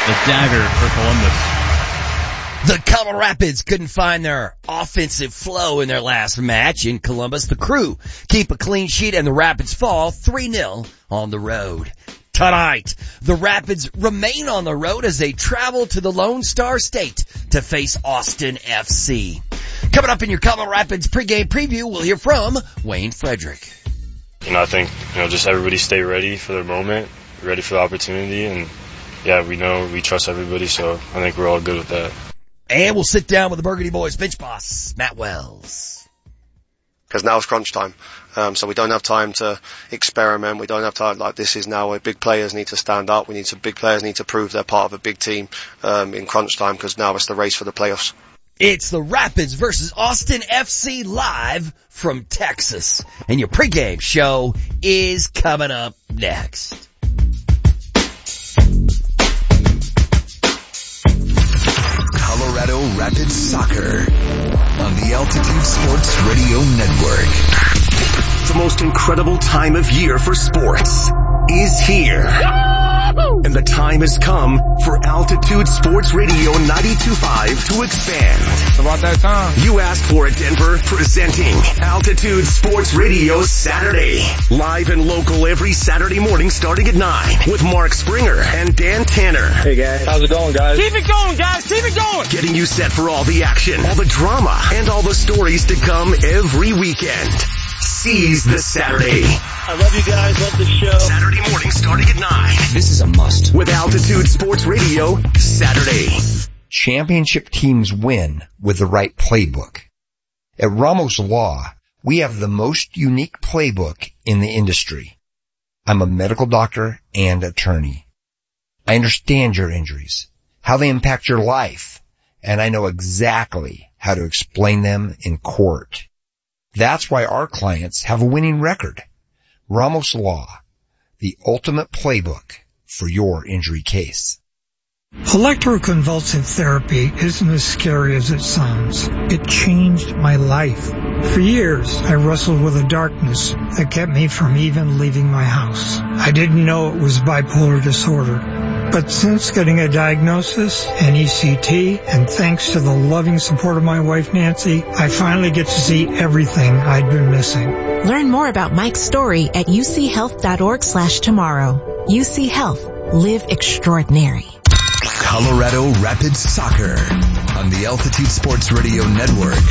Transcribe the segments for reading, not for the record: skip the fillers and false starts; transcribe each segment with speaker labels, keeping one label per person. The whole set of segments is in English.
Speaker 1: the dagger for Columbus.
Speaker 2: The Colorado Rapids couldn't find their offensive flow in their last match in Columbus. The Crew keep a clean sheet and the Rapids fall 3-0 on the road. Tonight, the Rapids remain on the road as they travel to the Lone Star State to face Austin FC. Coming up in your Colorado Rapids pregame preview, we'll hear from Wayne Frederick.
Speaker 3: I think, just everybody stay ready for their moment, ready for the opportunity, and we trust everybody, so I think we're all good with that.
Speaker 2: And we'll sit down with the Burgundy Boys bench boss, Matt Wells.
Speaker 4: Because now it's crunch time. So we don't have time to experiment. We don't have time, this is now where big players need to stand up. Big players need to prove they're part of a big team, in crunch time, because now it's the race for the playoffs.
Speaker 2: It's the Rapids versus Austin FC live from Texas. And your pregame show is coming up next.
Speaker 5: Colorado Rapids Soccer on the Altitude Sports Radio Network. The most incredible time of year for sports is here. And the time has come for Altitude Sports Radio 92.5 to expand.
Speaker 6: It's about that time.
Speaker 5: You asked for it, Denver. Presenting Altitude Sports Radio Saturday. Live and local every Saturday morning starting at 9 with Mark Springer and Dan Tanner.
Speaker 6: Hey guys. How's it going, guys?
Speaker 7: Keep it going, guys. Keep it going.
Speaker 5: Getting you set for all the action, all the drama, and all the stories to come every weekend. Seize the Saturday.
Speaker 7: I love you guys. Love the show.
Speaker 5: Saturday morning starting at 9.
Speaker 2: This is a must.
Speaker 5: With Altitude Sports Radio Saturday.
Speaker 8: Championship teams win with the right playbook. At Ramos Law, we have the most unique playbook in the industry. I'm a medical doctor and attorney. I understand your injuries, how they impact your life, and I know exactly how to explain them in court. That's why our clients have a winning record. Ramos Law, the ultimate playbook for your injury case.
Speaker 9: Electroconvulsive therapy isn't as scary as it sounds. It changed my life. For years, I wrestled with a darkness that kept me from even leaving my house. I didn't know it was bipolar disorder. But since getting a diagnosis, an ECT, and thanks to the loving support of my wife Nancy, I finally get to see everything I'd been missing.
Speaker 10: Learn more about Mike's story at uchealth.org/tomorrow. UC Health. Live extraordinary.
Speaker 5: Colorado Rapids Soccer on the Altitude Sports Radio Network.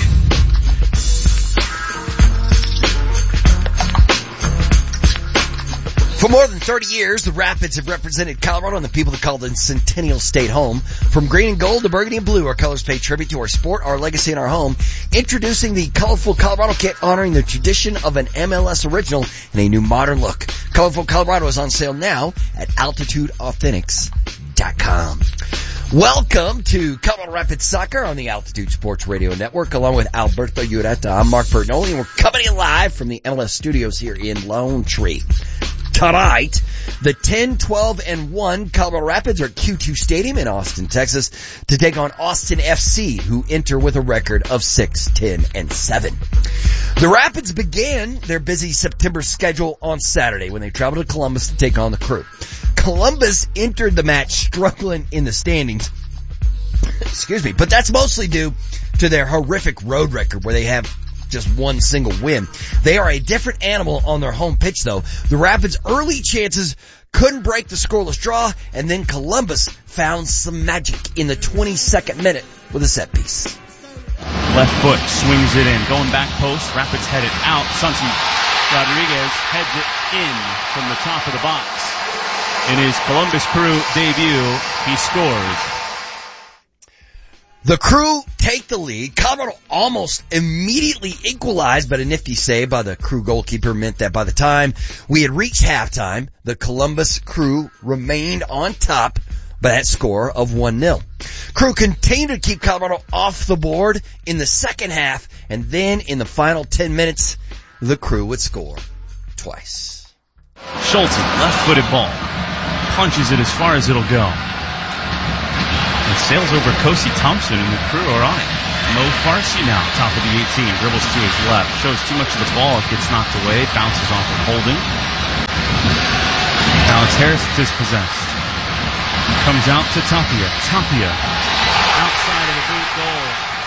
Speaker 2: For more than 30 years, the Rapids have represented Colorado and the people that call the Centennial State home. From green and gold to burgundy and blue, our colors pay tribute to our sport, our legacy, and our home. Introducing the colorful Colorado kit, honoring the tradition of an MLS original in a new modern look. Colorful Colorado is on sale now at AltitudeAuthentics.com. Welcome to Colorado Rapids Soccer on the Altitude Sports Radio Network, along with Alberto Ureta. I'm Mark Bertnoli, and we're coming in live from the MLS studios here in Lone Tree. Tonight, the 10-12-1 Colorado Rapids are at Q2 Stadium in Austin, Texas, to take on Austin FC, who enter with a record of 6-10-7. The Rapids began their busy September schedule on Saturday when they traveled to Columbus to take on the Crew. Columbus entered the match struggling in the standings. Excuse me, but that's mostly due to their horrific road record where they have just one single win. They are a different animal on their home pitch, though. The Rapids' early chances couldn't break the scoreless draw, and then Columbus found some magic in the 22nd minute with a set piece.
Speaker 1: Left foot swings it in. Going back post, Rapids head it out. Santi Rodriguez heads it in from the top of the box. In his Columbus Crew debut, he scores.
Speaker 2: The Crew take the lead. Colorado almost immediately equalized, but a nifty save by the Crew goalkeeper meant that by the time we had reached halftime, the Columbus Crew remained on top by that score of 1-0. Crew continued to keep Colorado off the board in the second half, and then in the final 10 minutes, the Crew would score twice.
Speaker 1: Schulte, left-footed ball. Punches it as far as it'll go. It sails over Kosi Thompson, and the Crew are on it. Mo Farsi now, top of the 18, dribbles to his left, shows too much of the ball, it gets knocked away, bounces off of holding. Alex Harris is dispossessed. Comes out to Tapia. Tapia. Outside of the boot goal.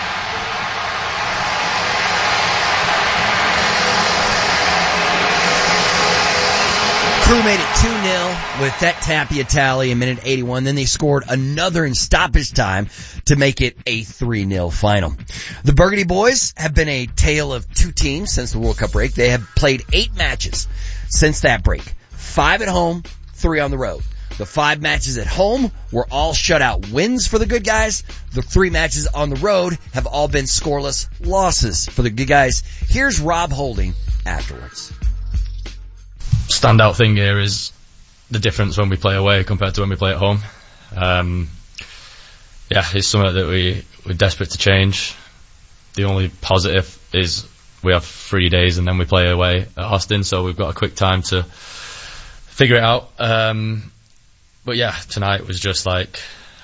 Speaker 2: Crew made it 2-0 with that Tapia tally in minute 81. Then they scored another in stoppage time to make it a 3-0 final. The Burgundy boys have been a tale of two teams since the World Cup break. They have played 8 matches since that break. 5 at home, 3 on the road. The 5 matches at home were all shutout wins for the good guys. The 3 matches on the road have all been scoreless losses for the good guys. Here's Rob Holding afterwards.
Speaker 11: Standout thing here is the difference when we play away compared to when we play at home. It's something that we're desperate to change. The only positive is we have 3 days and then we play away at Austin, so we've got a quick time to figure it out. But yeah, tonight was just like,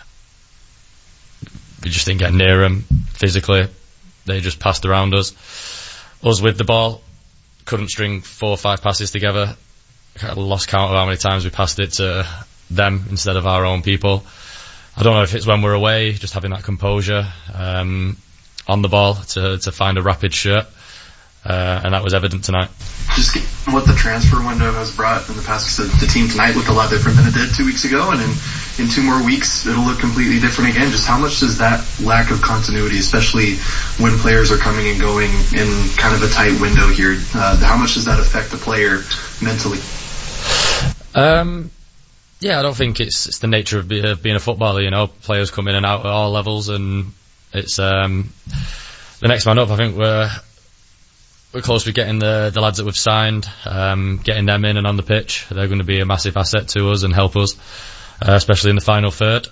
Speaker 11: we just didn't get near them physically. They just passed around us. Us with the ball, couldn't string 4 or 5 passes together. I lost count of how many times we passed it to them instead of our own people. I don't know if it's when we're away, just having that composure on the ball to find a rapid shirt. And that was evident tonight.
Speaker 12: Just what the transfer window has brought in the past, the team tonight looked a lot different than it did 2 weeks ago, and in 2 more weeks it'll look completely different again. Just how much does that lack of continuity, especially when players are coming and going in kind of a tight window here, how much does that affect the player mentally?
Speaker 11: I don't think it's the nature of being a footballer, you know. Players come in and out at all levels, and it's the next man up. I think we're close to getting the lads that we've signed, getting them in and on the pitch. They're going to be a massive asset to us and help us, especially in the final third.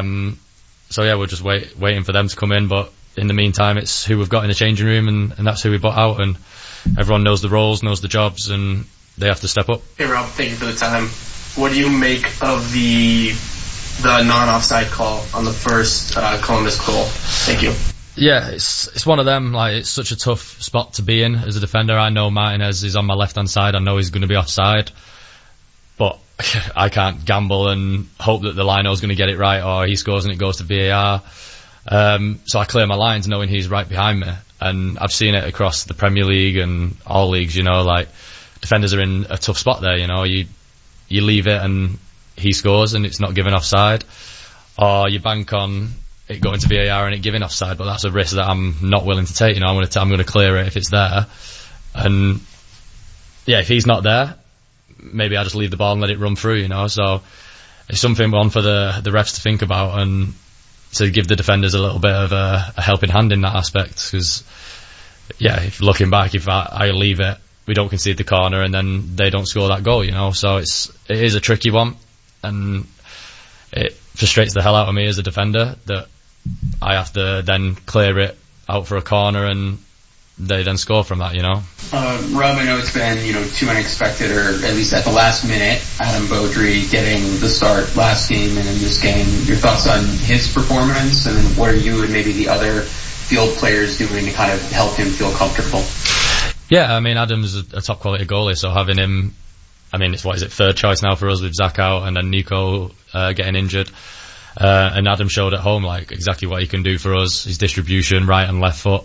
Speaker 11: We're just waiting for them to come in, but in the meantime, it's who we've got in the changing room, and that's who we brought out, and everyone knows the roles, knows the jobs, and they have to step up.
Speaker 13: Hey Rob, thank you for the time. What do you make of the non-offside call on the first Columbus goal? Thank you.
Speaker 11: Yeah, it's one of them. Like, it's such a tough spot to be in as a defender. I know Martinez is on my left-hand side. I know he's going to be offside, but I can't gamble and hope that the lino's going to get it right, or he scores and it goes to VAR. So I clear my lines knowing he's right behind me, and I've seen it across the Premier League and all leagues. You know, like, defenders are in a tough spot there. You know, you leave it and he scores and it's not given offside, or you bank on it going to VAR and it giving offside, but that's a risk that I'm not willing to take. You know, I'm going to clear it if it's there, and if he's not there, maybe I just leave the ball and let it run through. You know, so it's something on for the refs to think about and to give the defenders a little bit of a helping hand in that aspect. Because if looking back, if I leave it, we don't concede the corner and then they don't score that goal. You know, so it is a tricky one, and it frustrates the hell out of me as a defender that I have to then clear it out for a corner and they then score from that, you know.
Speaker 14: Rob, I know it's been, too unexpected, or at least at the last minute, Adam Beaudry getting the start last game and in this game. Your thoughts on his performance, and then what are you and maybe the other field players doing to kind of help him feel comfortable?
Speaker 11: Yeah, I mean, Adam's a top quality goalie, so having him, I mean, it's third choice now for us with Zach out and then Nico getting injured. And Adam showed at home exactly what he can do for us. His distribution, right and left foot.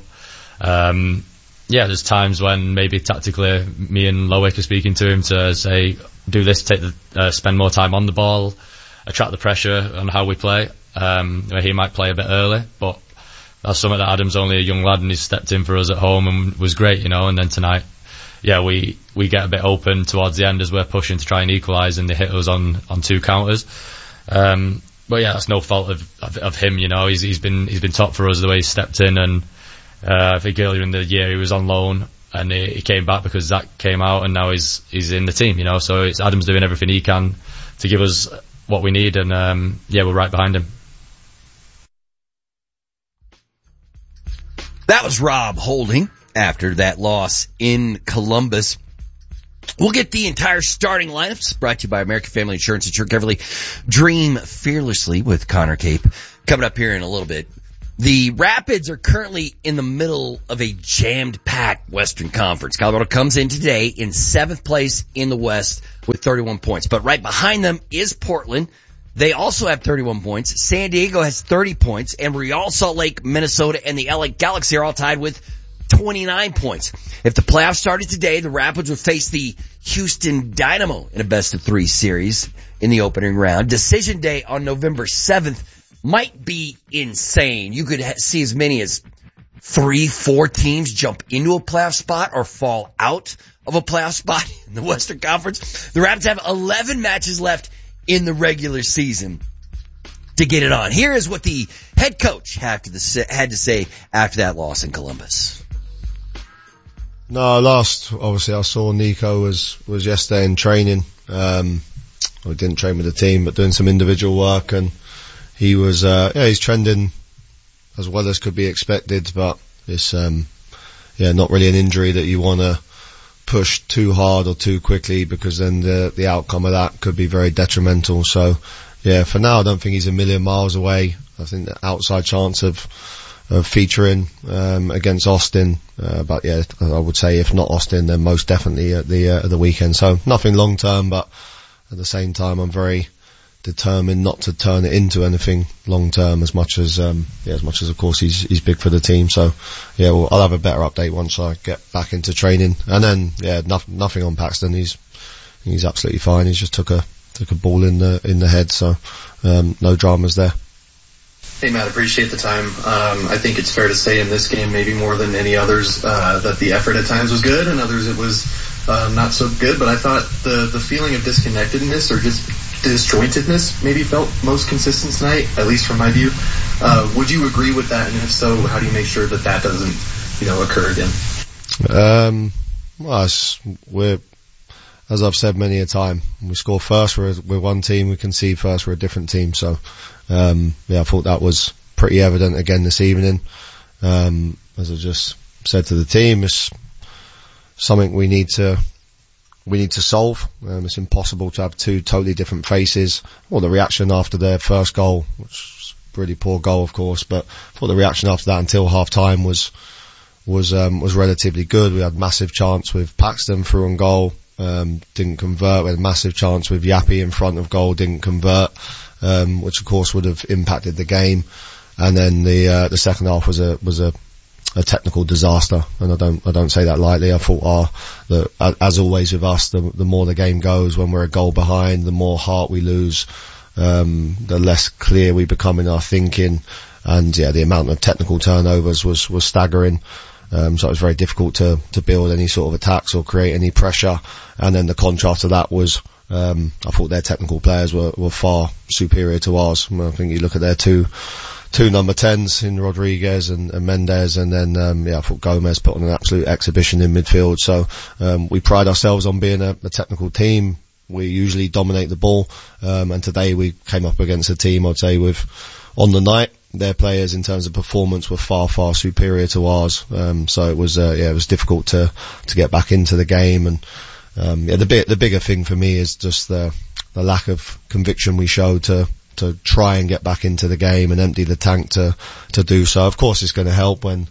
Speaker 11: There's times when maybe tactically me and Lowick are speaking to him to say, do this, spend more time on the ball, attract the pressure on how we play. Where he might play a bit early, but that's something that Adam's only a young lad and he's stepped in for us at home and was great, you know. And then tonight, we get a bit open towards the end as we're pushing to try and equalise, and they hit us on 2 counters. That's no fault of him, you know. He's been top for us the way he's stepped in, and I think earlier in the year he was on loan and he came back because Zach came out, and now he's in the team, you know. So it's Adam's doing everything he can to give us what we need, and we're right behind him.
Speaker 2: That was Rob Holding after that loss in Columbus. We'll get the entire starting lineups brought to you by American Family Insurance. Insure carefully, dream fearlessly with Connor Cape. Coming up here in a little bit. The Rapids are currently in the middle of a jammed-packed Western Conference. Colorado comes in today in 7th place in the West with 31 points. But right behind them is Portland. They also have 31 points. San Diego has 30 points, and Real Salt Lake, Minnesota, and the LA Galaxy are all tied with 29 points. If the playoffs started today, the Rapids would face the Houston Dynamo in a best-of-3 series in the opening round. Decision day on November 7th might be insane. You could see as many as 3-4 teams jump into a playoff spot or fall out of a playoff spot in the Western Conference. The Rapids have 11 matches left in the regular season to get it on. Here is what the head coach had to say after that loss in Columbus.
Speaker 15: No, obviously I saw Nico was yesterday in training. We didn't train with the team, but doing some individual work, and he was, he's trending as well as could be expected, but it's, not really an injury that you want to push too hard or too quickly, because then the outcome of that could be very detrimental. So, for now I don't think he's a million miles away. I think the outside chance of featuring against Austin, but I would say if not Austin, then most definitely at the weekend. So nothing long term, but at the same time I'm very determined not to turn it into anything long term, as much as of course he's big for the team. So I'll have a better update once I get back into training. And then nothing on Paxton. He's absolutely fine. He's just took a ball in the head, so no dramas there.
Speaker 12: Hey Matt, appreciate the time. I think it's fair to say in this game, maybe more than any others, that the effort at times was good and others it was not so good, but I thought the feeling of disconnectedness or just disjointedness maybe felt most consistent tonight, at least from my view. Would you agree with that? And if so, how do you make sure that doesn't, occur again?
Speaker 15: We're, as I've said many a time, we score first, we're one team, we concede first, we're a different team. So, I thought that was pretty evident again this evening. As I just said to the team, it's something we need to solve. It's impossible to have two totally different faces. Well, the reaction after their first goal, which was a really poor goal, of course, but I thought the reaction after that until half time was relatively good. We had massive chance with Paxton through on goal, didn't convert. We had a massive chance with Yappy in front of goal, didn't convert, which of course would have impacted the game. And then the second half was a technical disaster, and I don't say that lightly. I thought as always with us, the more the game goes, when we're a goal behind, the more heart we lose, the less clear we become in our thinking, and the amount of technical turnovers was staggering. So it was very difficult to build any sort of attacks or create any pressure. And then the contrast to that was, I thought their technical players were far superior to ours. I think you look at their two number 10s in Rodriguez and Mendes, and then I thought Gomez put on an absolute exhibition in midfield. So we pride ourselves on being a technical team. We usually dominate the ball, and today we came up against a team, I'd say, on the night, their players in terms of performance were far superior to ours. So it was difficult to get back into the game. And the bigger thing for me is just the lack of conviction we showed to try and get back into the game and empty the tank to do so. Of course it's going to help when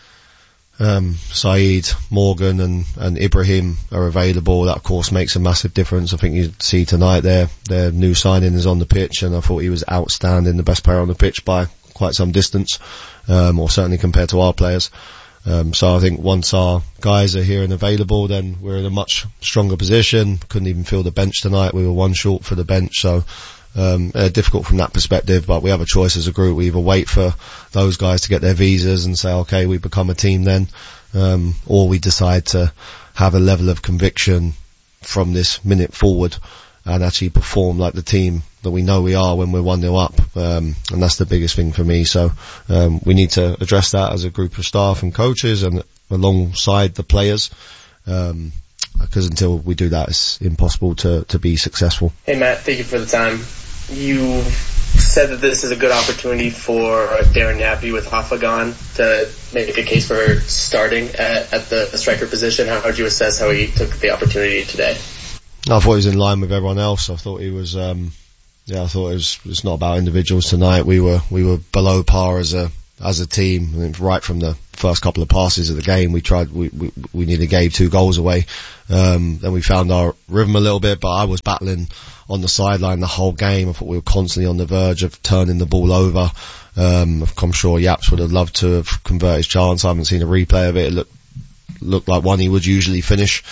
Speaker 15: Saeed, Morgan and Ibrahim are available. That of course makes a massive difference. I think you see tonight their new signing is on the pitch, and I thought he was outstanding, the best player on the pitch by quite some distance, or certainly compared to our players. So I think once our guys are here and available, then we're in a much stronger position. Couldn't even fill the bench tonight. We were one short for the bench, so difficult from that perspective, but we have a choice as a group. We either wait for those guys to get their visas and say, okay, we become a team then, or we decide to have a level of conviction from this minute forward and actually perform like the team that we know we are when we're 1-0 up. And that's the biggest thing for me. So, we need to address that as a group of staff and coaches and alongside the players. Because until we do that, it's impossible to be successful.
Speaker 13: Hey Matt, thank you for the time. You said that this is a good opportunity for Darren Yappy with Hoffa gone to make a case for starting at the striker position. How would you assess how he took the opportunity today?
Speaker 15: I thought he was in line with everyone else. I thought he was, it's not about individuals tonight. We were below par as a as a team, I think right from the first couple of passes of the game, we nearly gave 2 goals away. Then we found our rhythm a little bit, but I was battling on the sideline the whole game. I thought we were constantly on the verge of turning the ball over. I'm sure Yaps would have loved to have converted his chance. I haven't seen a replay of it. It looked like one he would usually finish.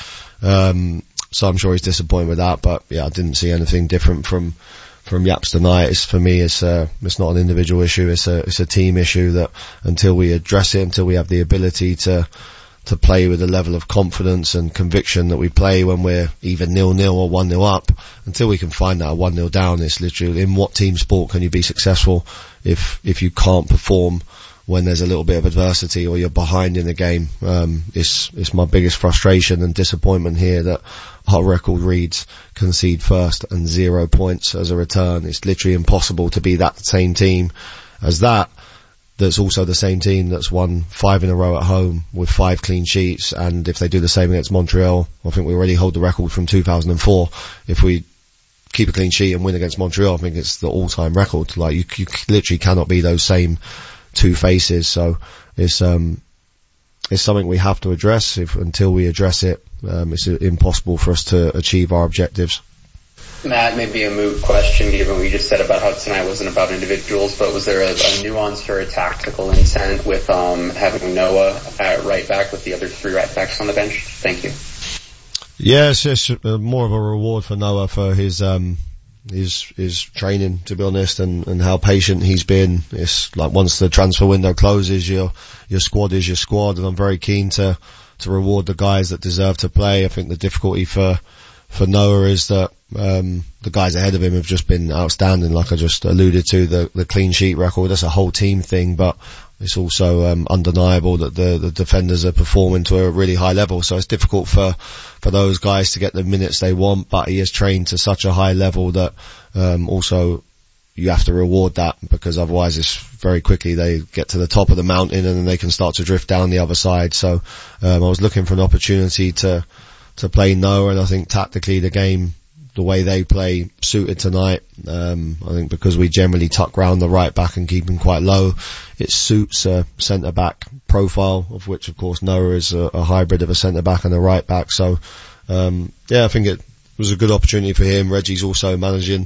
Speaker 15: So I'm sure he's disappointed with that, but yeah, I didn't see anything different from Yaps tonight. For me, it's not an individual issue. It's a team issue that until we address it, until we have the ability to play with a level of confidence and conviction that we play when we're either 0-0 or 1-0 up, until we can find that 1-0 down, it's literally, in what team sport can you be successful if you can't perform when there's a little bit of adversity or you're behind in the game? It's my biggest frustration and disappointment here that our record reads concede first and 0 points as a return. It's literally impossible to be that same team as that's also the same team that's won 5 in a row at home with 5 clean sheets, and if they do the same against Montreal, I think we already hold the record from 2004. If we keep a clean sheet and win against Montreal, I think it's the all-time record. Like, you literally cannot be those same two faces. So it's something we have to address. Until we address it, it's impossible for us to achieve our objectives.
Speaker 14: Matt, maybe a moot question given what you just said about how tonight wasn't about individuals, but was there a nuance or a tactical intent with having Noah at right back with the other 3 right backs on the bench? Thank you. Yeah,
Speaker 15: it's just more of a reward for Noah for his training, to be honest, and how patient he's been. It's like, once the transfer window closes, your squad is your squad, and I'm very keen to reward the guys that deserve to play. I think the difficulty for Noah is that the guys ahead of him have just been outstanding. Like I just alluded to, the clean sheet record, that's a whole team thing, but it's also undeniable that the defenders are performing to a really high level. So it's difficult for those guys to get the minutes they want, but he has trained to such a high level that also you have to reward that, because otherwise it's very quickly they get to the top of the mountain and then they can start to drift down the other side. So I was looking for an opportunity to play Noah, and I think tactically the game, the way they play, suited tonight. I think because we generally tuck round the right back and keep him quite low, it suits a centre back profile, of which of course Noah is a hybrid of a centre back and a right back. So I think it was a good opportunity for him. Reggie's also managing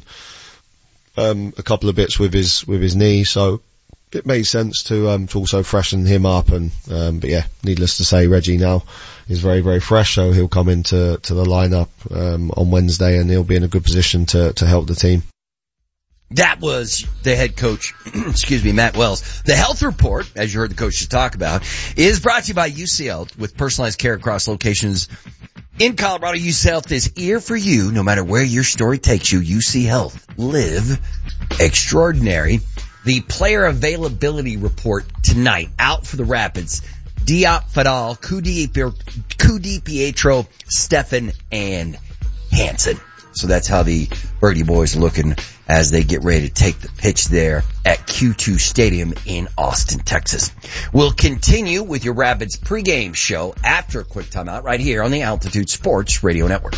Speaker 15: a couple of bits with his knee, so it made sense to also freshen him up. And but yeah, needless to say, Reggie now is very, very fresh, so he'll come into the lineup on Wednesday, and he'll be in a good position to help the team.
Speaker 2: That was the head coach, Matt Wells. The health report, as you heard the coaches talk about, is brought to you by UC Health, with personalized care across locations in Colorado. UC Health is here for you, no matter where your story takes you. UC Health, live extraordinary. The player availability report tonight, out for the Rapids: Diop, Fadal, Kudi, Pietro, Stefan, and Hansen. So that's how the Birdie Boys are looking as they get ready to take the pitch there at Q2 Stadium in Austin, Texas. We'll continue with your Rapids pregame show after a quick timeout right here on the Altitude Sports Radio Network.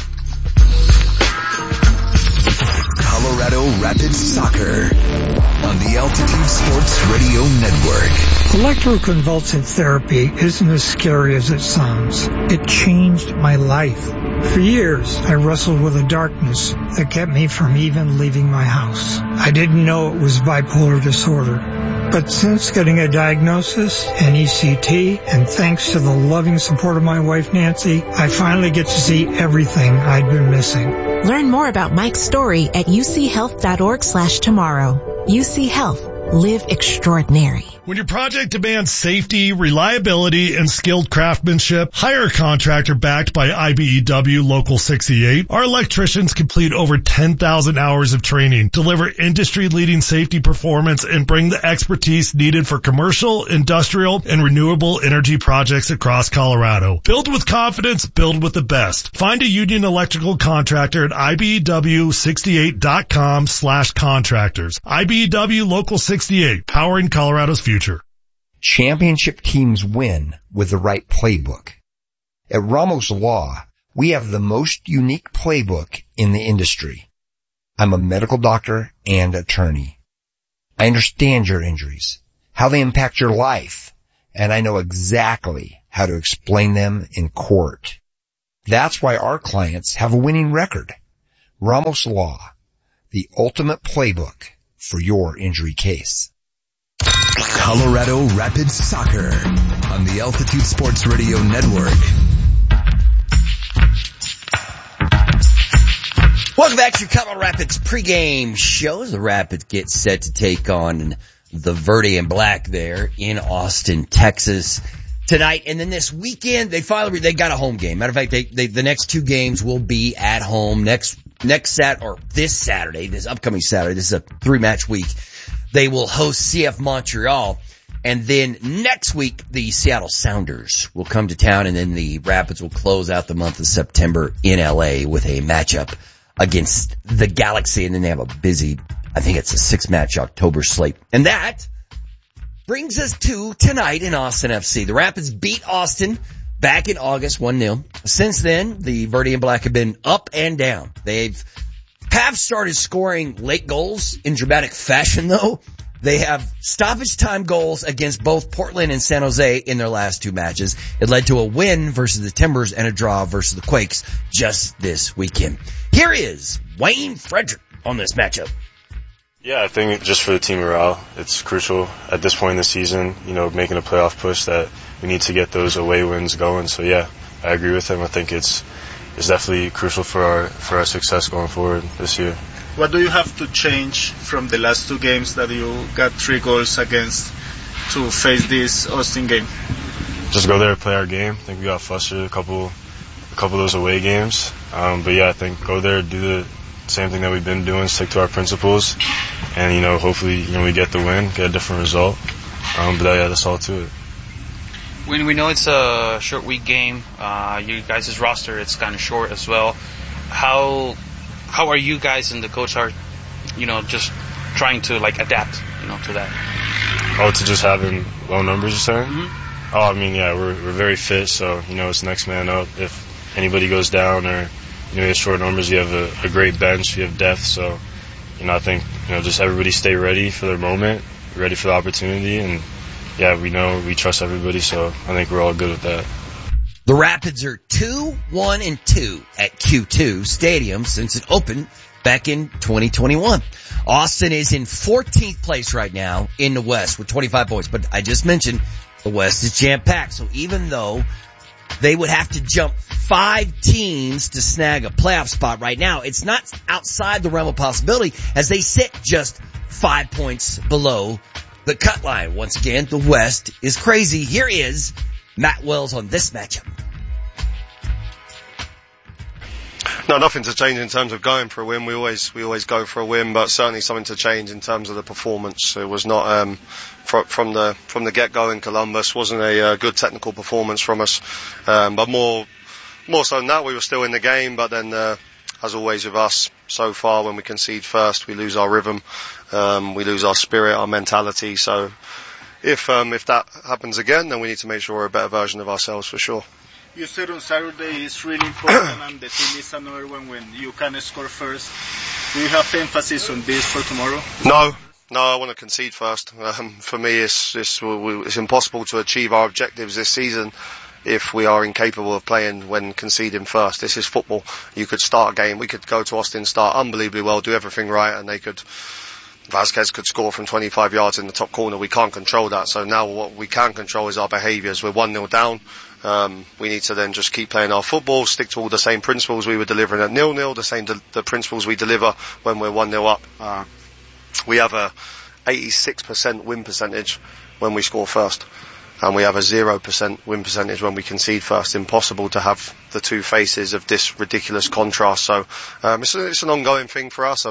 Speaker 5: Colorado Rapids Soccer on the Altitude Sports Radio Network.
Speaker 9: Electroconvulsive therapy isn't as scary as it sounds. It changed my life. For years, I wrestled with a darkness that kept me from even leaving my house. I didn't know it was bipolar disorder. But since getting a diagnosis, an ECT, and thanks to the loving support of my wife Nancy, I finally get to see everything I'd been missing.
Speaker 10: Learn more about Mike's story at uchealth.org/tomorrow. UC Health. Live extraordinary.
Speaker 16: When your project demands safety, reliability, and skilled craftsmanship, hire a contractor backed by IBEW Local 68. Our electricians complete over 10,000 hours of training, deliver industry-leading safety performance, and bring the expertise needed for commercial, industrial, and renewable energy projects across Colorado. Build with confidence, build with the best. Find a union electrical contractor at IBEW68.com/contractors. IBEW Local 68, powering Colorado's future.
Speaker 8: Championship teams win with the right playbook. At Ramos Law, we have the most unique playbook in the industry. I'm a medical doctor and attorney. I understand your injuries, how they impact your life, and I know exactly how to explain them in court. That's why our clients have a winning record. Ramos Law, the ultimate playbook for your injury case.
Speaker 5: Colorado Rapids Soccer on the Altitude Sports Radio Network.
Speaker 2: Welcome back to your Colorado Rapids pregame show as the Rapids get set to take on the Verde and Black there in Austin, Texas tonight. And then this weekend, they got a home game. Matter of fact, the next two games will be at home this Saturday, this upcoming Saturday. This is a 3-match week. They will host CF Montreal. And then next week, the Seattle Sounders will come to town, and then the Rapids will close out the month of September in LA with a matchup against the Galaxy, and then they have a busy, I think it's a 6-match October slate. And that brings us to tonight in Austin FC. The Rapids beat Austin back in August 1-0. Since then, the Verde and Black have been up and down. They have started scoring late goals in dramatic fashion, though. They have stoppage time goals against both Portland and San Jose in their last two matches. It led to a win versus the Timbers and a draw versus the Quakes just this weekend. Here is Wayne Frederick on this matchup.
Speaker 3: Yeah, I think just for the team morale, it's crucial at this point in the season, making a playoff push that we need to get those away wins going. So yeah, I agree with him. I think it's definitely crucial for our success going forward this year.
Speaker 17: What do you have to change from the last two games that you got 3 goals against to face this Austin game?
Speaker 3: Just go there and play our game. I think we got flustered a couple of those away games. But yeah, I think go there, do the same thing that we've been doing, stick to our principles, and hopefully we get the win, get a different result. But yeah, that's all to it.
Speaker 18: When we know it's a short week game, you guys' roster it's kind of short as well. How are you guys and the coach are, just trying to adapt, to that?
Speaker 3: Oh, to just having low numbers, you're saying?
Speaker 18: Mm-hmm.
Speaker 3: Oh, I mean, yeah, we're very fit, so it's next man up. If anybody goes down or you have short numbers, you have a great bench, you have depth. So I think just everybody stay ready for their moment, ready for the opportunity, and yeah, we trust everybody, so I think we're all good with that.
Speaker 2: The Rapids are 2-1-2 at Q2 Stadium since it opened back in 2021. Austin is in 14th place right now in the West with 25 points, but I just mentioned the West is jam-packed, so even though they would have to jump 5 teams to snag a playoff spot right now, it's not outside the realm of possibility as they sit just 5 points below the cut line. Once again, the West is crazy. Here is Matt Wells on this matchup.
Speaker 4: No, nothing to change in terms of going for a win. We always go for a win, but certainly something to change in terms of the performance. It was not from the get-go in Columbus. Wasn't a good technical performance from us, but more so than that, we were still in the game. But then, as always with us, so far when we concede first, we lose our rhythm, we lose our spirit, our mentality. So if that happens again, then we need to make sure we're a better version of ourselves for sure.
Speaker 17: You said on Saturday it's really important and the team is another one when you can score first. Do you have emphasis on this for tomorrow?
Speaker 4: No, I want to concede first. For me, it's impossible to achieve our objectives this season if we are incapable of playing when conceding first. This is football. You could start a game. We could go to Austin, start unbelievably well, do everything right, and Vasquez could score from 25 yards in the top corner. We can't control that. So now what we can control is our behaviours. We're 1-0 down. We need to then just keep playing our football, stick to all the same principles we were delivering at 0-0, the principles we deliver when we're 1-0 up. We have a 86% win percentage when we score first. And we have a 0% win percentage when we concede first. Impossible to have the two faces of this ridiculous contrast. So, it's an ongoing thing for us.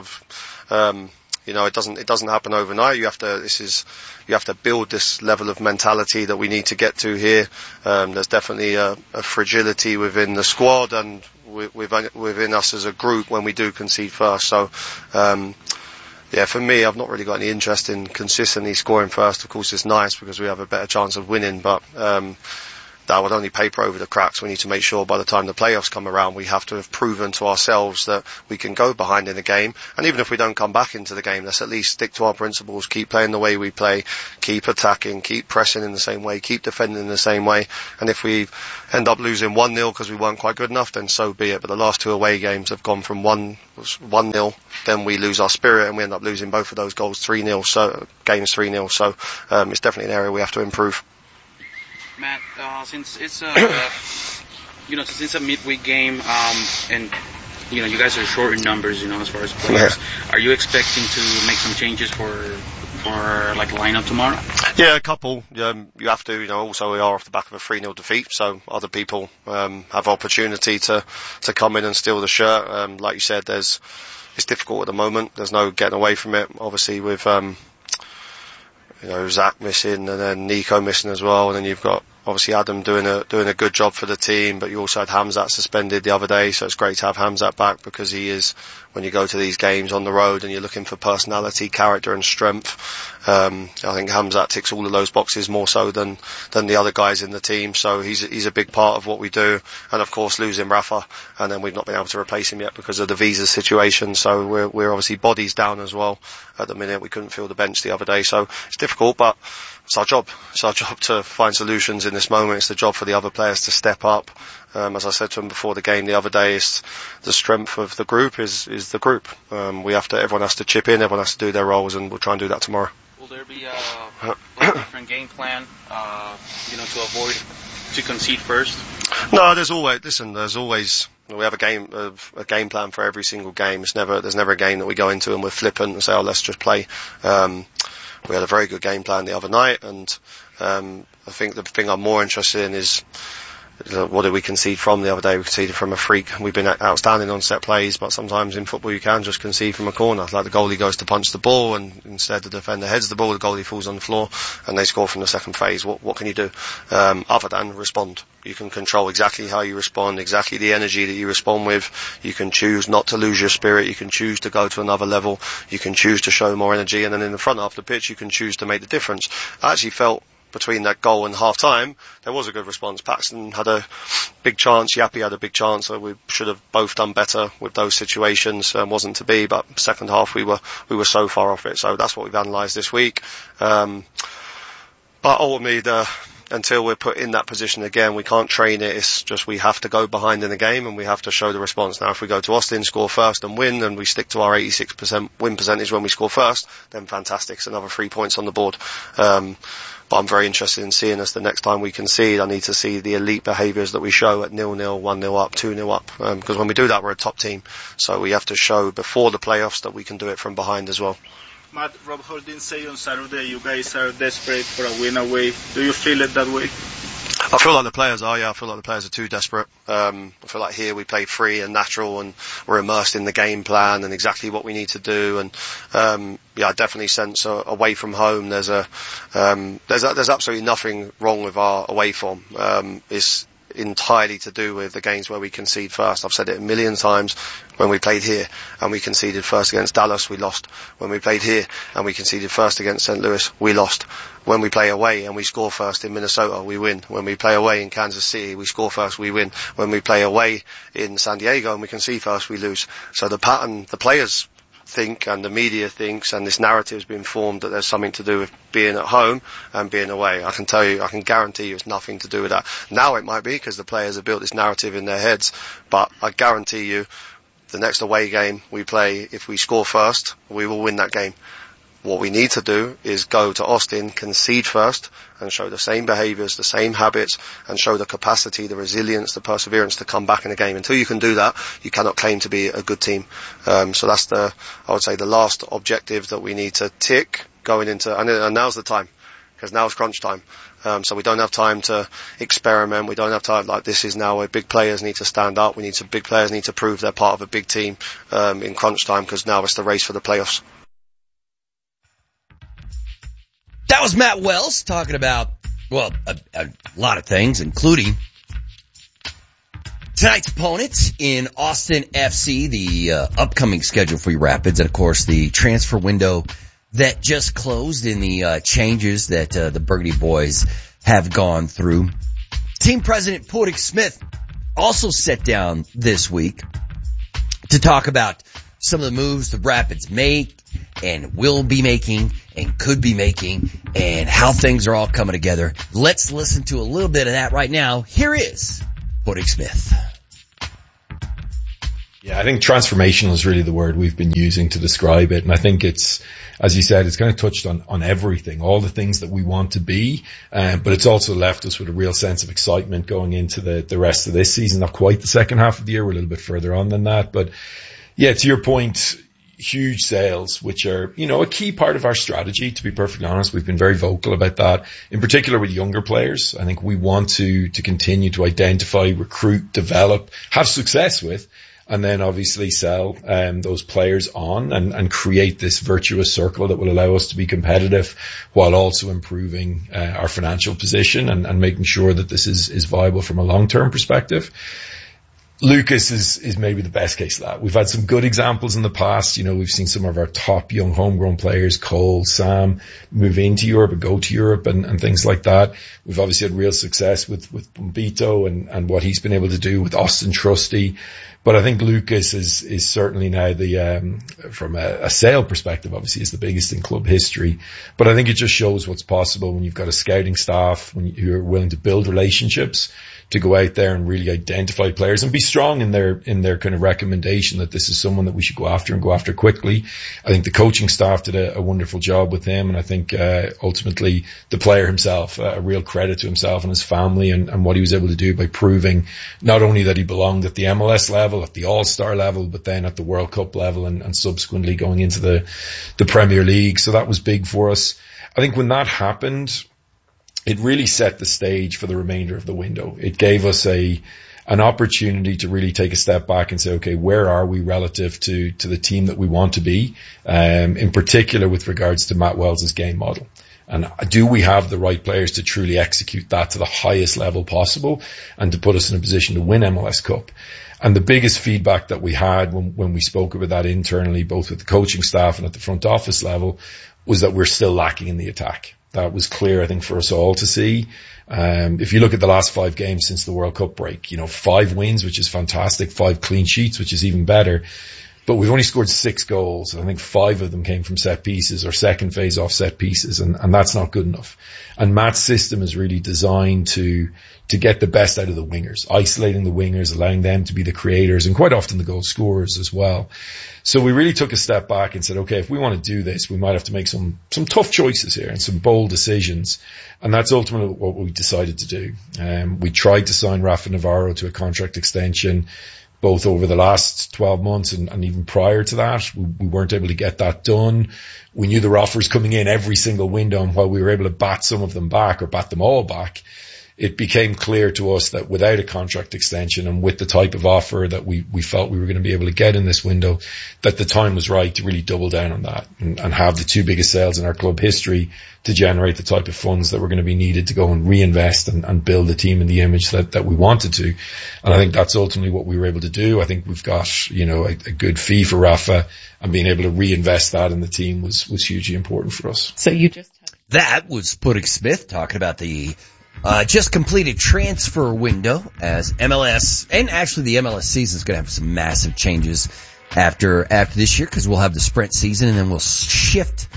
Speaker 4: It doesn't happen overnight. You have to build this level of mentality that we need to get to here. There's definitely a fragility within the squad and within us as a group when we do concede first. So, for me, I've not really got any interest in consistently scoring first. Of course, it's nice because we have a better chance of winning, but that would only paper over the cracks. We need to make sure by the time the playoffs come around, we have to have proven to ourselves that we can go behind in the game. And even if we don't come back into the game, let's at least stick to our principles, keep playing the way we play, keep attacking, keep pressing in the same way, keep defending in the same way. And if we end up losing 1-0 because we weren't quite good enough, then so be it. But the last 2 away games have gone from 1-0, then we lose our spirit and we end up losing both of those goals 3-0, so games 3-0. So it's definitely an area we have to improve.
Speaker 18: Matt, since it's a since it's a midweek game, and you guys are short in numbers, as far as players, are you expecting to make some changes for like lineup tomorrow?
Speaker 4: Yeah, a couple. You have to. Also we are off the back of a 3-0 defeat, so other people have opportunity to come in and steal the shirt. Like you said, it's difficult at the moment. There's no getting away from it. Obviously with Zach missing and then Nico missing as well, and then you've got obviously Adam doing a good job for the team, but you also had Hamzat suspended the other day, so it's great to have Hamzat back because he is, when you go to these games on the road and you're looking for personality, character and strength, I think Hamzat ticks all of those boxes more so than the other guys in the team, so he's a big part of what we do. And of course losing Rafa, and then we've not been able to replace him yet because of the visa situation, so we're obviously bodies down as well at the minute. We couldn't fill the bench the other day, so it's difficult, but it's our job. It's our job to find solutions in this moment. It's the job for the other players to step up. As I said to him before the game the other day, it's the strength of the group is the group. Everyone has to chip in, everyone has to do their roles, and we'll try and do that tomorrow.
Speaker 18: Will there be a different game plan, to avoid to concede first?
Speaker 4: No, there's always we have a game plan for every single game. There's never a game that we go into and we're flippant and say, oh, let's just play. We had a very good game plan the other night, and I think the thing I'm more interested in is what did we concede from the other day? We conceded from a freak. We've been outstanding on set plays, but sometimes in football you can just concede from a corner. Like the goalie goes to punch the ball, and instead the defender heads the ball, the goalie falls on the floor, and they score from the second phase. What can you do other than respond? You can control exactly how you respond, exactly the energy that you respond with. You can choose not to lose your spirit. You can choose to go to another level. You can choose to show more energy, and then in the front half of the pitch you can choose to make the difference. I actually felt between that goal and half time, there was a good response. Paxton had a big chance, Yappy had a big chance, so we should have both done better with those situations. Wasn't to be, but second half we were so far off it. So that's what we've analysed this week. But ultimately, until we're put in that position again, we can't train it. It's just we have to go behind in the game and we have to show the response. Now, if we go to Austin, score first and win, and we stick to our 86% win percentage when we score first, then fantastic. It's another 3 points on the board. But I'm very interested in seeing us the next time we concede. I need to see the elite behaviours that we show at 0-0, 1-0 up, 2-0 up. Because when we do that, we're a top team. So we have to show before the playoffs that we can do it from behind as well.
Speaker 17: Matt, Rob Holding say on Saturday you guys are desperate for a win away. Do you feel it that way?
Speaker 4: I feel like the players are, yeah. I feel like the players are too desperate. I feel like here we play free and natural and we're immersed in the game plan and exactly what we need to do. And, I definitely sense away from home there's absolutely nothing wrong with our away form. It's entirely to do with the games where we concede first. I've said it a million times. When we played here and we conceded first against Dallas, we lost. When we played here and we conceded first against St. Louis, we lost. When we play away and we score first in Minnesota, we win. When we play away in Kansas City, we score first, we win. When we play away in San Diego and we concede first, we lose. So the pattern, the players think and the media thinks, and this narrative has been formed that there's something to do with being at home and being away. I can guarantee you it's nothing to do with that. Now it might be because the players have built this narrative in their heads, but I guarantee you the next away game we play, if we score first, we will win that game. What we need to do is go to Austin, concede first, and show the same behaviours, the same habits, and show the capacity, the resilience, the perseverance to come back in a game. Until you can do that, you cannot claim to be a good team. So that's I would say the last objective that we need to tick going into, and now's the time, because now it's crunch time. So we don't have time to experiment. We don't have time, this is now where big players need to stand up. Big players need to prove they're part of a big team, in crunch time, because now it's the race for the playoffs.
Speaker 2: That was Matt Wells talking about, a lot of things, including tonight's opponents in Austin FC, the upcoming schedule for your Rapids, and of course the transfer window that just closed in the changes that the Burgundy boys have gone through Team president Padraig Smith also sat down this week to talk about some of the moves the Rapids make and will be making and could be making and how things are all coming together. Let's listen to a little bit of that right now. Here is Padraig Smith.
Speaker 19: Yeah, I think transformational is really the word we've been using to describe it. And I think it's, as you said, it's kind of touched on everything, all the things that we want to be. But it's also left us with a real sense of excitement going into the rest of this season. Not quite the second half of the year. We're a little bit further on than that. But yeah, to your point, huge sales, which are, a key part of our strategy, to be perfectly honest. We've been very vocal about that, in particular with younger players. I think we want to continue to identify, recruit, develop, have success with, and then obviously sell those players on and create this virtuous circle that will allow us to be competitive while also improving our financial position and making sure that this is viable from a long-term perspective. Lucas is maybe the best case of that. We've had some good examples in the past. We've seen some of our top young homegrown players, Cole, Sam, move into Europe and go to Europe and things like that. We've obviously had real success with Bombito and what he's been able to do with Austin Trusty. But I think Lucas is certainly now from a sale perspective, obviously is the biggest in club history. But I think it just shows what's possible when you've got a scouting staff, when you're willing to build relationships, to go out there and really identify players and be strong in their kind of recommendation that this is someone that we should go after and go after quickly. I think the coaching staff did a wonderful job with him, and I think ultimately the player himself, a real credit to himself and his family and what he was able to do by proving not only that he belonged at the MLS level, at the All-Star level, but then at the World Cup level and subsequently going into the Premier League. So that was big for us. I think when that happened, it really set the stage for the remainder of the window. It gave us an opportunity to really take a step back and say, okay, where are we relative to the team that we want to be? In particular with regards to Matt Wells' game model. And do we have the right players to truly execute that to the highest level possible and to put us in a position to win MLS Cup? And the biggest feedback that we had when we spoke about that internally, both with the coaching staff and at the front office level, was that we're still lacking in the attack. That was clear, I think, for us all to see. If you look at the last 5 games since the World Cup break, 5 wins, which is fantastic, 5 clean sheets, which is even better. But we've only scored 6 goals. I think 5 of them came from set pieces or second phase off set pieces, and that's not good enough. And Matt's system is really designed to get the best out of the wingers, isolating the wingers, allowing them to be the creators and quite often the goal scorers as well. So we really took a step back and said, okay, if we want to do this, we might have to make some tough choices here and some bold decisions. And that's ultimately what we decided to do. We tried to sign Rafa Navarro to a contract extension, both over the last 12 months and even prior to that. We weren't able to get that done. We knew there were offers coming in every single window, and while we were able to bat some of them back or bat them all back, it became clear to us that without a contract extension and with the type of offer that we felt we were going to be able to get in this window, that the time was right to really double down on that and have the 2 biggest sales in our club history to generate the type of funds that were going to be needed to go and reinvest and build the team in the image that we wanted to. And I think that's ultimately what we were able to do. I think we've got, a good fee for Rafa, and being able to reinvest that in the team was hugely important for us.
Speaker 2: So that was Padraig Smith talking about the just completed transfer window as MLS, and actually the MLS season is going to have some massive changes after this year, because we'll have the sprint season and then we'll shift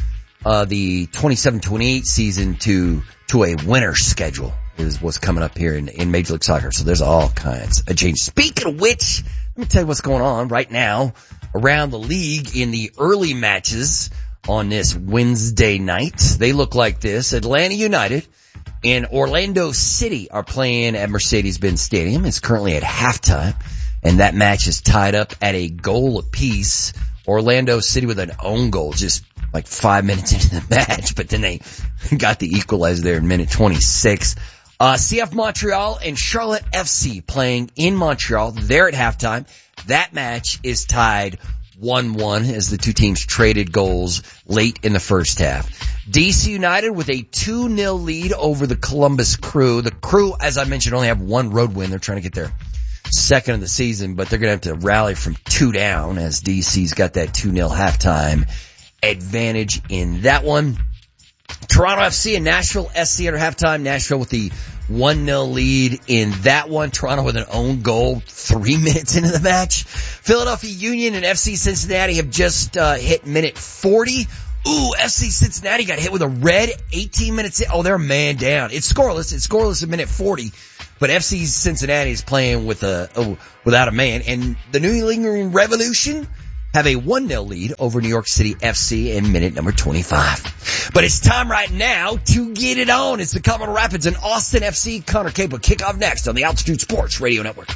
Speaker 2: the 27-28 season to a winter schedule is what's coming up here in Major League Soccer. So there's all kinds of changes. Speaking of which, let me tell you what's going on right now around the league in the early matches on this Wednesday night. They look like this. Atlanta United and Orlando City are playing at Mercedes-Benz Stadium. It's currently at halftime, and that match is tied up at a goal apiece. Orlando City with an own goal just like 5 minutes into the match, but then they got the equalizer there in minute 26. CF Montreal and Charlotte FC playing in Montreal. They're at halftime. That match is tied 1-1 as the two teams traded goals late in the first half. DC United with a 2-0 lead over the Columbus Crew. The Crew, as I mentioned, only have 1 road win. They're trying to get their second of the season, but they're going to have to rally from 2 down as DC's got that 2-0 halftime advantage in that one. Toronto FC and Nashville SC at halftime. Nashville with the 1-0 lead in that one. Toronto with an own goal 3 minutes into the match. Philadelphia Union and FC Cincinnati have just hit minute 40. Ooh, FC Cincinnati got hit with a red 18 minutes in. Oh, they're a man down. It's scoreless. It's scoreless at minute 40. But FC Cincinnati is playing without a man. And the New England Revolution have a 1-0 lead over New York City FC in minute number 25. But it's time right now to get it on. It's the Colorado Rapids and Austin FC. Connor Cape will kick off next on the Altitude Sports Radio Network.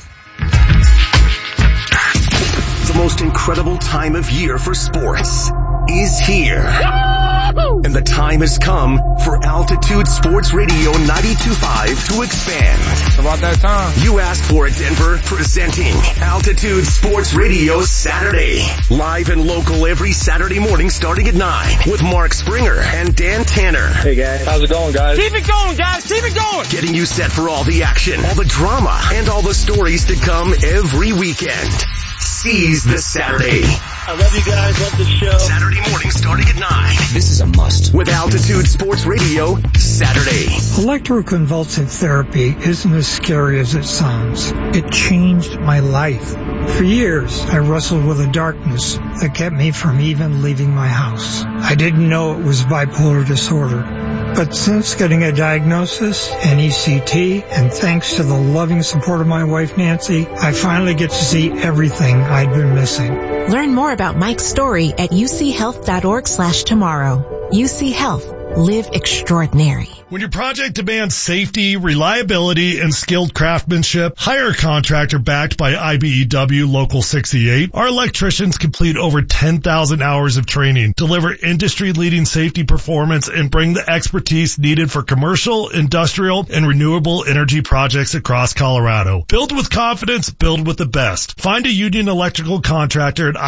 Speaker 5: The most incredible time of year for sports is here. And the time has come for Altitude Sports Radio 92.5 to expand.
Speaker 6: About that time.
Speaker 5: You asked for it, Denver. Presenting Altitude Sports Radio Saturday. Live and local every Saturday morning starting at 9 with Mark Springer and Dan Tanner.
Speaker 6: Hey guys. How's it going, guys?
Speaker 7: Keep it going, guys. Keep it going.
Speaker 5: Getting you set for all the action, all the drama, and all the stories to come every weekend. Seize the Saturday.
Speaker 7: I love you guys. Love the show.
Speaker 5: Saturday morning starting at 9.
Speaker 2: This is a must.
Speaker 5: With Altitude Sports Radio Saturday.
Speaker 9: Electroconvulsive therapy isn't as scary as it sounds. It changed my life. For years, I wrestled with a darkness that kept me from even leaving my house. I didn't know it was bipolar disorder. But since getting a diagnosis, an ECT, and thanks to the loving support of my wife Nancy, I finally get to see everything I'd been missing.
Speaker 10: Learn more about Mike's story at uchealth.org/tomorrow. UC Health. Live extraordinary.
Speaker 16: When your project demands safety, reliability, and skilled craftsmanship, hire a contractor backed by IBEW Local 68. Our electricians complete over 10,000 hours of training, deliver industry-leading safety performance, and bring the expertise needed for commercial, industrial, and renewable energy projects across Colorado. Build with confidence, build with the best. Find a union electrical contractor at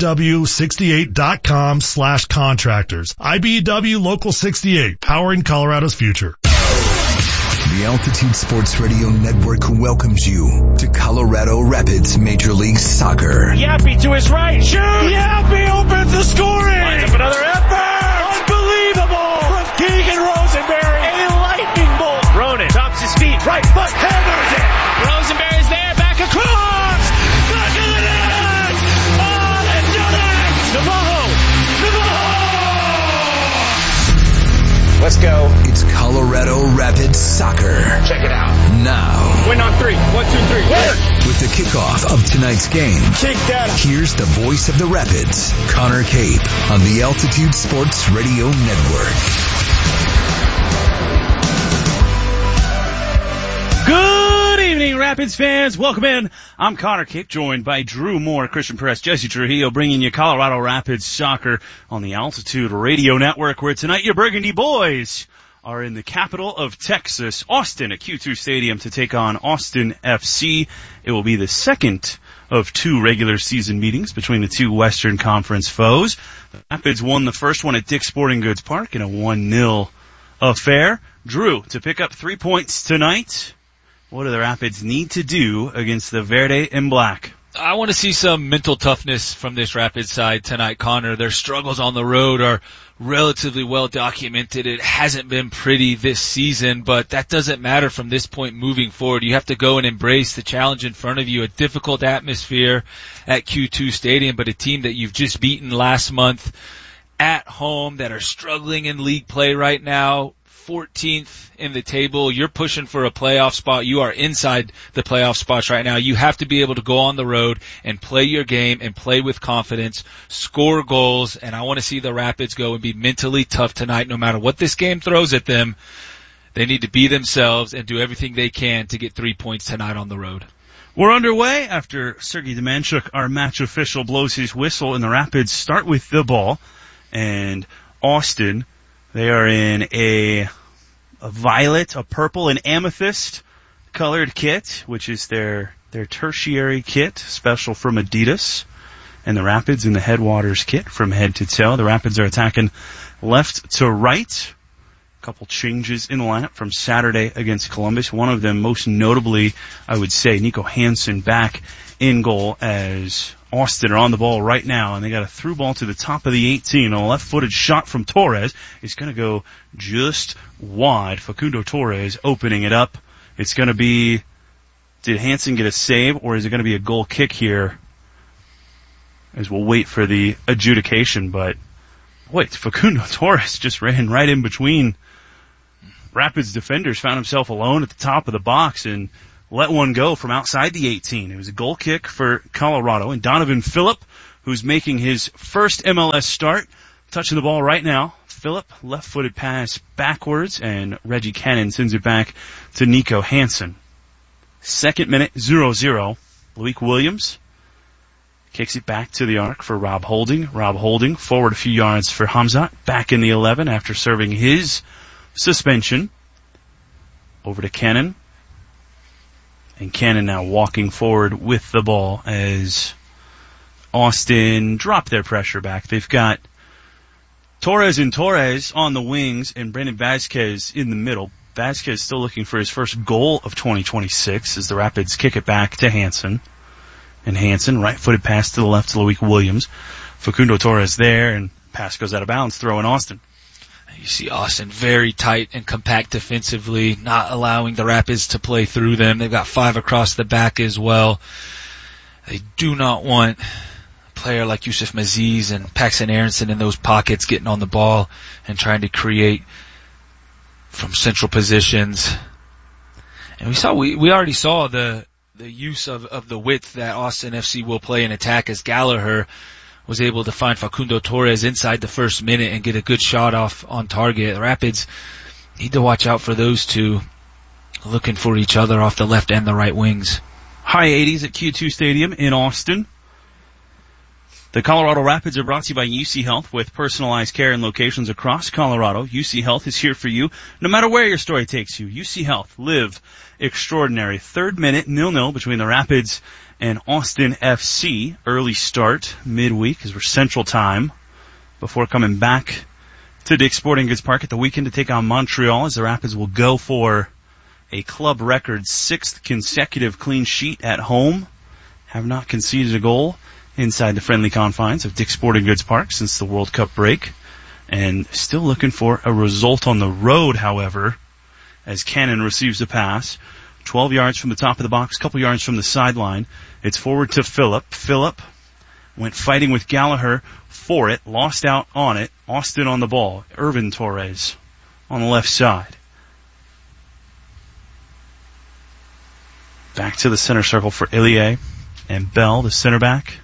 Speaker 16: IBEW68.com/contractors. IBEW Local 68, powering Colorado's future.
Speaker 5: The Altitude Sports Radio Network welcomes you to Colorado Rapids Major League Soccer.
Speaker 7: Yappy to his right. Shoot. Yappy opens the scoring. Lines up another effort. Unbelievable. From Keegan Rosenberry. A lightning bolt. Ronan chops his feet. Right foot. Hammers it. Rosenberry's there. Back across. Back of the net. Oh, they've done it. Navajo.
Speaker 5: Let's go. It's Colorado Rapids Soccer. Check it out. Now.
Speaker 7: Win on 3. 1, 2, 3. Win.
Speaker 5: With the kickoff of tonight's game.
Speaker 7: Kick that.
Speaker 5: Here's the voice of the Rapids, Connor Cape, on the Altitude Sports Radio Network.
Speaker 1: Good evening, Rapids fans. Welcome in. I'm Connor Cape, joined by Drew Moore, Christian Perez, Jesse Trujillo, bringing you Colorado Rapids soccer on the Altitude Radio Network, where tonight your Burgundy boys are in the capital of Texas, Austin, at Q2 Stadium to take on Austin FC. It will be the second of 2 regular season meetings between the 2 Western Conference foes. The Rapids won the first one at Dick's Sporting Goods Park in a 1-0 affair. Drew, to pick up 3 points tonight, what do the Rapids need to do against the Verde and Black?
Speaker 20: I want to see some mental toughness from this Rapids side tonight, Connor. Their struggles on the road are relatively well documented. It hasn't been pretty this season, but that doesn't matter from this point moving forward. You have to go and embrace the challenge in front of you, a difficult atmosphere at Q2 Stadium, but a team that you've just beaten last month at home that are struggling in league play right now. 14th in the table. You're pushing for a playoff spot. You are inside the playoff spots right now. You have to be able to go on the road and play your game and play with confidence, score goals, and I want to see the Rapids go and be mentally tough tonight no matter what this game throws at them. They need to be themselves and do everything they can to get 3 points tonight on the road.
Speaker 1: We're underway after Sergei Demanchuk, our match official, blows his whistle, and the Rapids start with the ball. And Austin, they are in a violet, a purple, and amethyst colored kit, which is their tertiary kit, special from Adidas. And the Rapids in the Headwaters kit from head to toe. The Rapids are attacking left to right. A couple changes in the lineup from Saturday against Columbus. One of them, most notably, I would say, Nico Hansen back in goal, as Austin are on the ball right now, and they got a through ball to the top of the 18. A left-footed shot from Torres is going to go just wide. Facundo Torres opening it up It's going to be, did Hansen get a save, or is it going to be a goal kick here? As we'll wait for the adjudication, but wait, Facundo Torres just ran right in between Rapids defenders, found himself alone at the top of the box and let one go from outside the 18. It was a goal kick for Colorado, and Donovan Phillip, who's making his first MLS start, touching the ball right now. Phillip, left-footed pass backwards, and Reggie Cannon sends it back to Nico Hansen. Second minute, 0-0. Loic Williams kicks it back to the arc for Rob Holding. Rob Holding forward a few yards for Hamzat, back in the 11 after serving his suspension. Over to Cannon. And Cannon now walking forward with the ball as Austin drop their pressure back. They've got Torres and Torres on the wings and Brandon Vasquez in the middle. Vasquez still looking for his first goal of 2026 as the Rapids kick it back to Hansen. And Hansen, right-footed pass to the left to Loic Williams. Facundo Torres there, and pass goes out of bounds, throw in Austin.
Speaker 20: You see Austin very tight and compact defensively, not allowing the Rapids to play through them. They've got 5 across the back as well. They do not want a player like Yusuf Maziz and Paxton Aronson in those pockets getting on the ball and trying to create from central positions. And we already saw the use of the width that Austin FC will play in attack as Gallagher was able to find Facundo Torres inside the first minute and get a good shot off on target. The Rapids need to watch out for those two looking for each other off the left and the right wings.
Speaker 1: High 80s at Q2 Stadium in Austin. The Colorado Rapids are brought to you by UC Health with personalized care in locations across Colorado. UC Health is here for you no matter where your story takes you. UC Health, live extraordinary. Third minute, 0-0 between the Rapids and Austin FC. Early start, midweek, as we're Central Time, before coming back to Dick's Sporting Goods Park at the weekend to take on Montreal, as the Rapids will go for a club record 6th consecutive clean sheet at home. Have not conceded a goal inside the friendly confines of Dick's Sporting Goods Park since the World Cup break. And still looking for a result on the road, however, as Cannon receives the pass. 12 yards from the top of the box, couple yards from the sideline. It's forward to Phillip. Phillip went fighting with Gallagher for it, lost out on it. Austin on the ball. Irvin Torres on the left side. Back to the center circle for Ilie and Bell, the center back.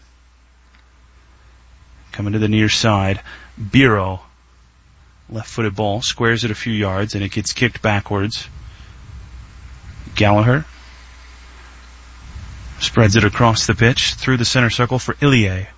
Speaker 1: Coming to the near side. Biro, left-footed ball, squares it a few yards, and it gets kicked backwards. Gallagher spreads it across the pitch through the center circle for Ilie.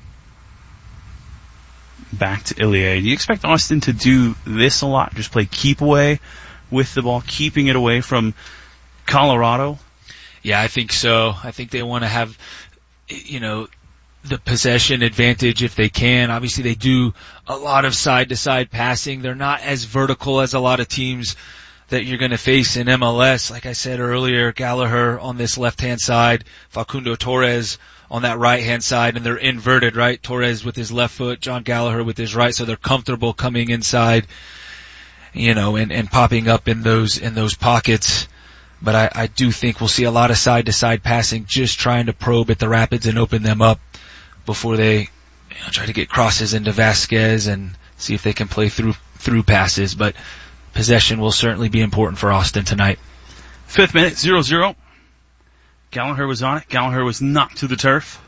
Speaker 1: Back to Ilie. Do you expect Austin to do this a lot? Just play keep away with the ball, keeping it away from Colorado?
Speaker 20: Yeah, I think so. I think they want to have, the possession advantage if they can. Obviously, they do a lot of side-to-side passing. They're not as vertical as a lot of teams that you're going to face in MLS. Like I said earlier, Gallagher on this left-hand side, Facundo Torres on that right-hand side, and they're inverted, right? Torres with his left foot, John Gallagher with his right, so they're comfortable coming inside, and popping up in those pockets. But I do think we'll see a lot of side-to-side passing, just trying to probe at the Rapids and open them up before they try to get crosses into Vasquez and see if they can play through passes. But possession will certainly be important for Austin tonight.
Speaker 1: 5th minute, 0-0. Gallagher was on it. Gallagher was knocked to the turf.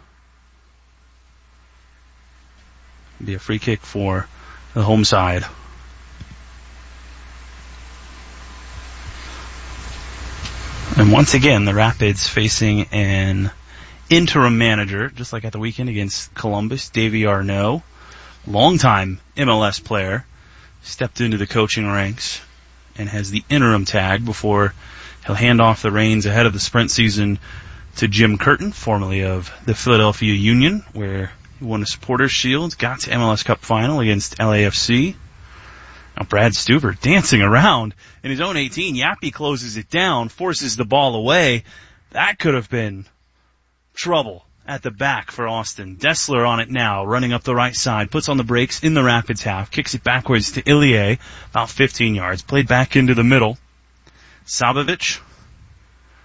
Speaker 1: It'll be a free kick for the home side. And once again, the Rapids facing an interim manager, just like at the weekend against Columbus. Davey Arnaud, longtime MLS player, stepped into the coaching ranks and has the interim tag before he'll hand off the reins ahead of the sprint season to Jim Curtin, formerly of the Philadelphia Union, where he won a Supporters' Shield, got to MLS Cup final against LAFC. Now Brad Stuver dancing around in his own 18. Yappy closes it down, forces the ball away. That could have been trouble at the back for Austin. Dessler on it now, running up the right side, puts on the brakes in the Rapids half, kicks it backwards to Ilie, about 15 yards, played back into the middle. Sabovic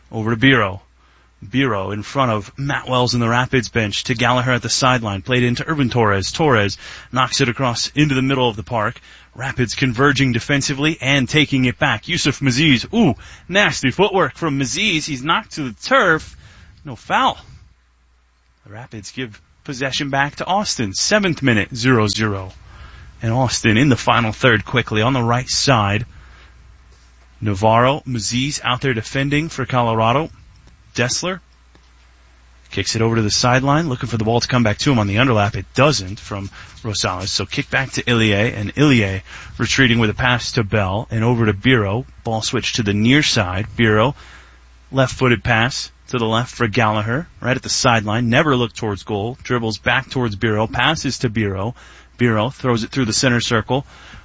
Speaker 1: Over to Biro. Biro in front of Matt Wells in the Rapids bench to Gallagher at the sideline. Played into Urban Torres. Torres knocks it across into the middle of the park. Rapids converging defensively and taking it back. Yusuf Maziz. Ooh, nasty footwork from Maziz. He's knocked to the turf. No foul. The Rapids give possession back to Austin. 7th minute, 0-0. And Austin in the final third quickly on the right side. Navarro, Maziz out there defending for Colorado. Dessler kicks it over to the sideline, looking for the ball to come back to him on the underlap. It doesn't from Rosales. So kick back to Ilie, and Ilie retreating with a pass to Bell and over to Biro. Ball switch to the near side. Biro, left-footed pass to the left for Gallagher, right at the sideline. Never looked towards goal. Dribbles back towards Biro. Passes to Biro. Biro throws it through the center circle